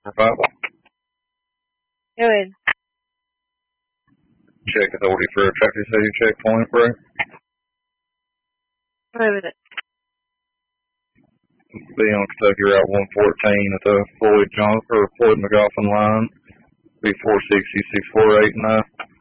Revival. Go ahead. Check authority for a Traffic City checkpoint break. Wait with it. Be on Kentucky Route 114 at the Floyd McGoffin line. Be 460-6489.